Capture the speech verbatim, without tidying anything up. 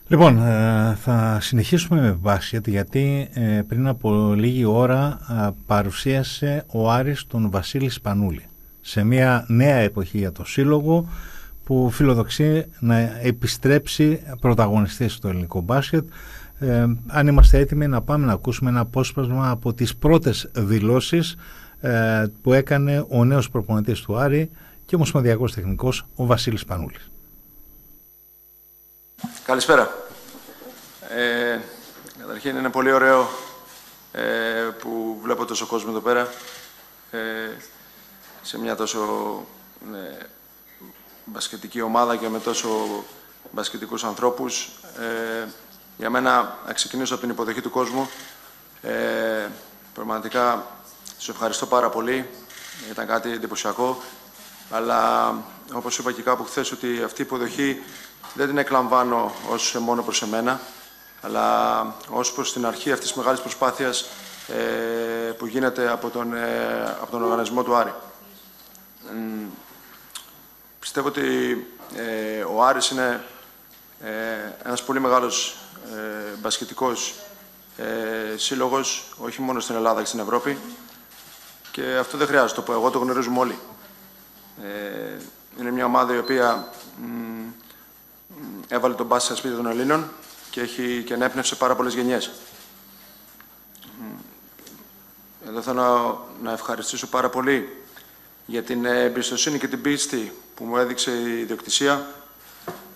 Λοιπόν, θα συνεχίσουμε με μπάσκετ, γιατί πριν από λίγη ώρα παρουσίασε ο Άρης τον Βασίλη Σπανούλη σε μια νέα εποχή για το σύλλογο που φιλοδοξεί να επιστρέψει πρωταγωνιστής στο ελληνικό μπάσκετ. Ε, αν είμαστε έτοιμοι να πάμε να ακούσουμε ένα απόσπασμα από τις πρώτες δηλώσεις ε, που έκανε ο νέος προπονητής του Άρη και ομοσπονδιακός τεχνικός, ο Βασίλης Σπανούλης. Καλησπέρα. Ε, καταρχήν είναι πολύ ωραίο ε, που βλέπω τόσο κόσμο εδώ πέρα ε, σε μια τόσο ε, μπασκετική ομάδα και με τόσο μπασκετικούς ανθρώπους. Ε, για μένα, να ξεκινήσω από την υποδοχή του κόσμου. Ε, πραγματικά, σου ευχαριστώ πάρα πολύ. Ήταν κάτι εντυπωσιακό. Αλλά, όπως είπα και κάπου χθες, ότι αυτή η υποδοχή δεν την εκλαμβάνω ως μόνο προς εμένα, αλλά ως προς την αρχή αυτής της μεγάλης προσπάθειας ε, που γίνεται από τον, ε, από τον οργανισμό του Άρη. Ε, πιστεύω ότι ε, ο Άρης είναι ε, ένας πολύ μεγάλος ε, μπασκετικός ε, σύλλογος, όχι μόνο στην Ελλάδα και στην Ευρώπη, και αυτό δεν χρειάζεται το πω, εγώ το γνωρίζουμε όλοι. Ε, είναι μια ομάδα η οποία μ, έβαλε τον μπάσκετ στα σπίτια των Ελλήνων και, έχει, και ενέπνευσε πάρα πολλές γενιές. Εδώ θέλω να ευχαριστήσω πάρα πολύ για την εμπιστοσύνη και την πίστη που μου έδειξε η ιδιοκτησία